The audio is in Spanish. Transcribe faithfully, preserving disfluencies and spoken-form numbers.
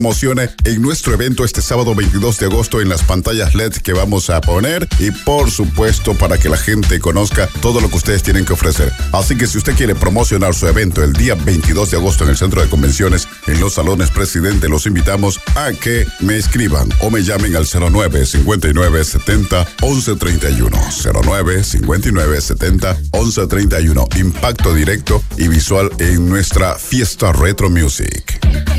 Promocione en nuestro evento este sábado veintidós de agosto en las pantallas L E D que vamos a poner y por supuesto para que la gente conozca todo lo que ustedes tienen que ofrecer. Así que si usted quiere promocionar su evento el día veintidós de agosto en el Centro de Convenciones en los Salones Presidente, los invitamos a que me escriban o me llamen al cero nueve cincuenta y nueve setenta once treinta y uno. cero nueve cincuenta y nueve setenta once treinta y uno. Impacto directo y visual en nuestra fiesta Retro Music.